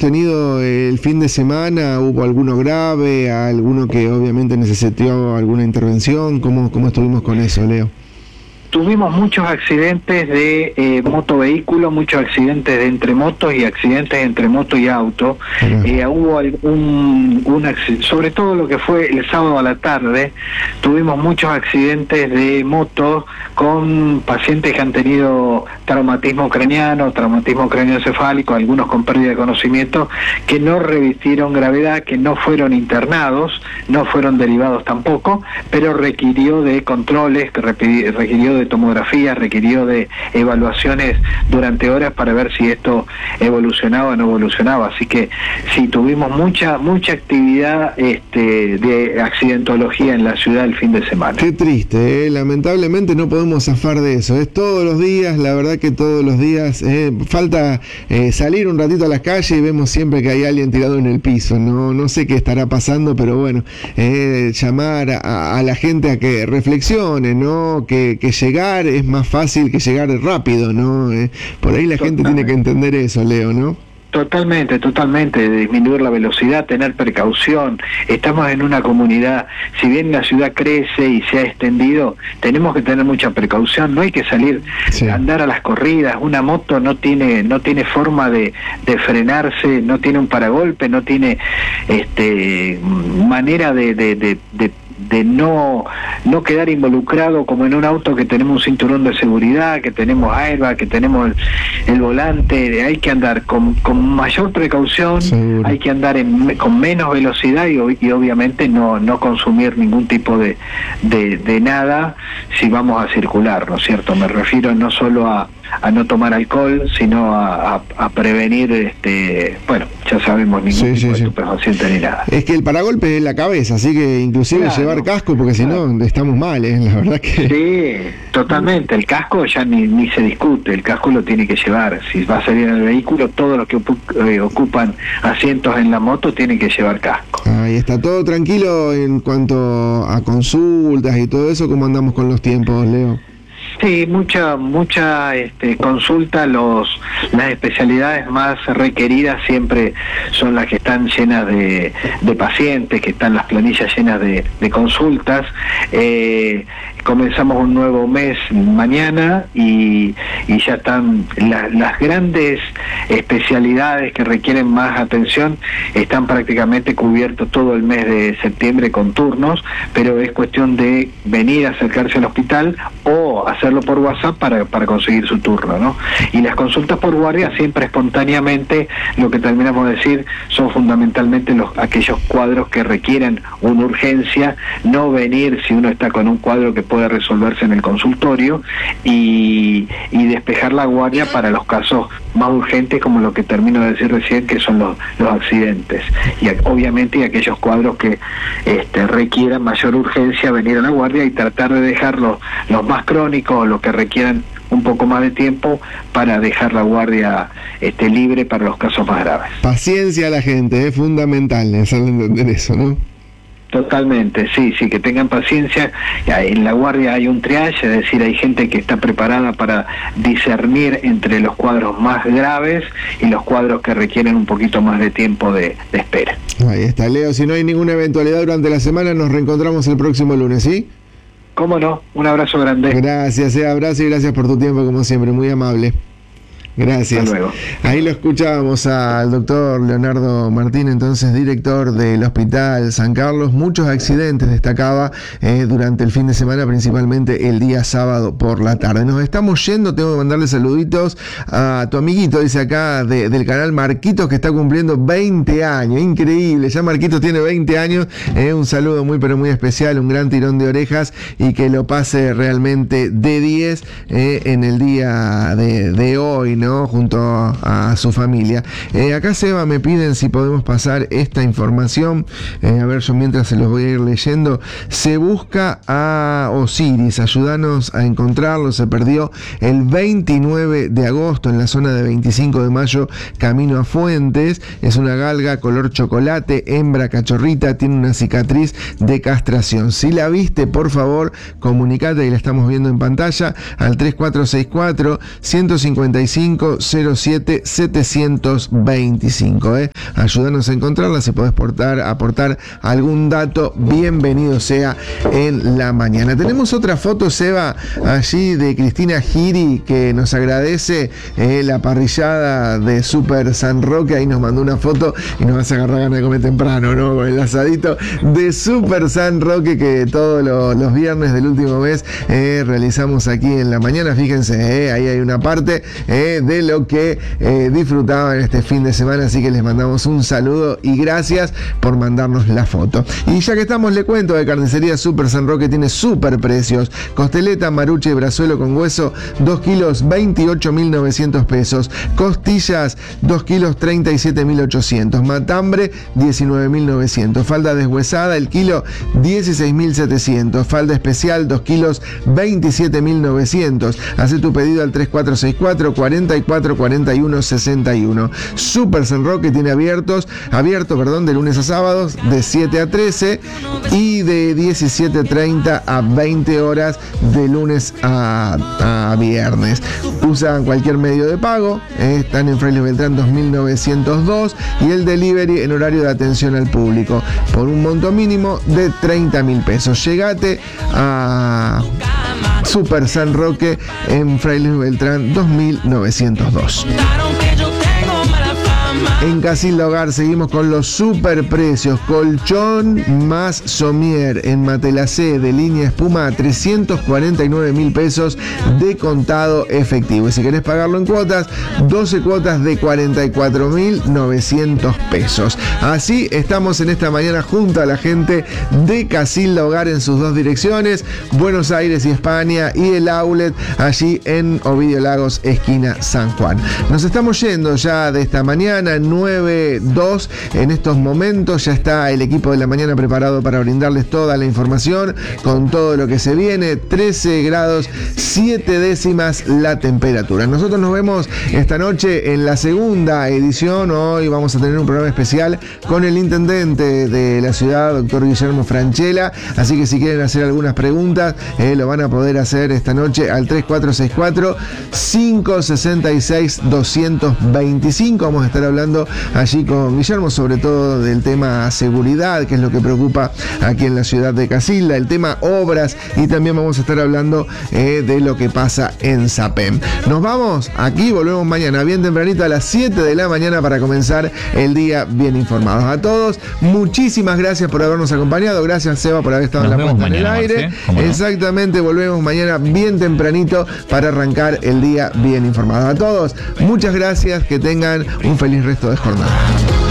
tenido el fin de semana? ¿Hubo alguno grave, alguno que obviamente necesitó alguna intervención? ¿Cómo estuvimos con eso, Leo? Tuvimos muchos accidentes de motovehículos, muchos accidentes de entre motos y accidentes entre moto y auto. Hubo sobre todo lo que fue el sábado a la tarde, tuvimos muchos accidentes de motos con pacientes que han tenido traumatismo craneoencefálico, algunos con pérdida de conocimiento, que no revistieron gravedad, que no fueron internados, no fueron derivados tampoco, pero requirió de controles, requirió de tomografía, requirió de evaluaciones durante horas para ver si esto evolucionaba o no evolucionaba. Así que sí, tuvimos mucha actividad de accidentología en la ciudad el fin de semana. Qué triste, lamentablemente no podemos zafar de eso. Es todos los días, la verdad que todos los días. Falta salir un ratito a las calles y vemos siempre que hay alguien tirado en el piso. No sé qué estará pasando, pero bueno, llamar a la gente a que reflexione, ¿no? Que llegar es más fácil que llegar rápido, ¿no? Por ahí la gente tiene que entender eso, Leo, ¿no? Totalmente, disminuir la velocidad, tener precaución. Estamos en una comunidad, si bien la ciudad crece y se ha extendido, tenemos que tener mucha precaución, no hay que salir a andar a las corridas. Una moto no tiene forma de frenarse, no tiene un paragolpe, no tiene manera de no quedar involucrado como en un auto, que tenemos un cinturón de seguridad, que tenemos airbag, que tenemos el volante. Hay que andar con mayor precaución. Seguro. Hay que andar con menos velocidad y obviamente no consumir ningún tipo de nada si vamos a circular, ¿no es cierto? Me refiero no solo a no tomar alcohol, sino a prevenir, bueno, ya sabemos, ningún tipo de estupefaciente ni nada. Es que el paragolpe es la cabeza, así que inclusive llevar casco, porque si no estamos mal, la verdad que... Sí, totalmente, el casco ya ni se discute, el casco lo tiene que llevar. Si va a salir en el vehículo, todos los que ocupan asientos en la moto tienen que llevar casco. Ahí está, todo tranquilo en cuanto a consultas y todo eso. ¿Cómo andamos con los tiempos, Leo? Sí, mucha consulta. Las especialidades más requeridas siempre son las que están llenas de pacientes, que están las planillas llenas de consultas. Comenzamos un nuevo mes mañana y ya están las grandes especialidades que requieren más atención, están prácticamente cubiertos todo el mes de septiembre con turnos, pero es cuestión de venir a acercarse al hospital o hacerlo por WhatsApp para conseguir su turno, ¿no? Y las consultas por guardia siempre espontáneamente, lo que terminamos de decir, son fundamentalmente aquellos cuadros que requieren una urgencia, no venir si uno está con un cuadro que puede resolverse en el consultorio, y despejar la guardia para los casos más urgentes, como lo que termino de decir recién, que son los accidentes, y obviamente aquellos cuadros que requieran mayor urgencia, venir a la guardia y tratar de dejar los más crónicos, los que requieran un poco más de tiempo, para dejar la guardia libre para los casos más graves. Paciencia a la gente, es fundamental hacerle entender eso, ¿no? Totalmente, sí, que tengan paciencia. En la guardia hay un triage, es decir, hay gente que está preparada para discernir entre los cuadros más graves y los cuadros que requieren un poquito más de tiempo de espera. Ahí está, Leo. Si no hay ninguna eventualidad durante la semana, nos reencontramos el próximo lunes, ¿sí? ¿Cómo no? Un abrazo grande. Gracias, abrazo y gracias por tu tiempo, como siempre, muy amable. Gracias. Hasta luego. Ahí lo escuchábamos al doctor Leonardo Martín, entonces director del Hospital San Carlos. Muchos accidentes destacaba durante el fin de semana, principalmente el día sábado por la tarde. Nos estamos yendo, tengo que mandarle saluditos a tu amiguito, dice acá, del canal Marquitos, que está cumpliendo 20 años. Increíble, ya Marquitos tiene 20 años. Un saludo muy pero muy especial, un gran tirón de orejas y que lo pase realmente de 10 en el día de hoy, ¿no? Junto a su familia. Acá, Seba, me piden si podemos pasar esta información. A ver, yo mientras se los voy a ir leyendo. Se busca a Osiris, ayúdanos a encontrarlo. Se perdió el 29 de agosto en la zona de 25 de mayo, camino a Fuentes. Es una galga color chocolate, hembra cachorrita, tiene una cicatriz de castración. Si la viste, por favor, comunicate, y la estamos viendo en pantalla, al 3464 155 4507 725. Ayúdanos a encontrarla. Si podés aportar algún dato, bienvenido sea en la mañana. Tenemos otra foto, Seba, allí de Cristina Giri, que nos agradece la parrillada de Super San Roque. Ahí nos mandó una foto y nos vas a agarrar ganas de comer temprano, ¿no? Con el asadito de Super San Roque que todos los viernes del último mes realizamos aquí en la mañana. Fíjense, ahí hay una parte de lo que disfrutaban este fin de semana, así que les mandamos un saludo y gracias por mandarnos la foto. Y ya que estamos, le cuento de Carnicería Super San Roque tiene super precios. Costeleta, maruche y brazuelo con hueso, 2 kilos, 28.900 pesos. Costillas, 2 kilos, 37.800. Matambre, 19.900. Falda deshuesada, el kilo, 16.700. Falda especial, 2 kilos, 27.900. Hace tu pedido al 3464 44 41 61. Super San Roque tiene abierto, de lunes a sábados de 7 a 13 y de 17:30 a 20 horas de lunes a viernes. Usan cualquier medio de pago, están en Frailes Beltrán 2902 y el delivery en horario de atención al público por un monto mínimo de 30.000 pesos. Llegate a Super San Roque en Frailes Beltrán 2902. En Casilda Hogar seguimos con los super precios. Colchón más somier en Matelacé de línea espuma a 349.000 pesos de contado efectivo. Y si querés pagarlo en cuotas, 12 cuotas de 44.900 pesos. Así estamos en esta mañana junto a la gente de Casilda Hogar en sus dos direcciones, Buenos Aires y España, y el outlet allí en Ovidio Lagos, esquina San Juan. Nos estamos yendo ya de esta mañana, 9:02 en estos momentos. Ya está el equipo de la mañana preparado para brindarles toda la información con todo lo que se viene. 13 grados 7 décimas la temperatura. Nosotros nos vemos esta noche en la segunda edición. Hoy vamos a tener un programa especial con el intendente de la ciudad, doctor Guillermo Franchella, así que si quieren hacer algunas preguntas lo van a poder hacer esta noche al 3464 566 225. Vamos a estar hablando allí con Guillermo sobre todo del tema seguridad, que es lo que preocupa aquí en la ciudad de Casilda, el tema obras, y también vamos a estar hablando de lo que pasa en Sapem. Nos vamos, aquí volvemos mañana bien tempranito a las 7 de la mañana para comenzar el día bien informados. A todos, muchísimas gracias por habernos acompañado. Gracias, Seba, por haber estado en la puesta en el aire. Exactamente, volvemos mañana bien tempranito para arrancar el día bien informados. A todos, muchas gracias, que tengan un feliz resto de jornada.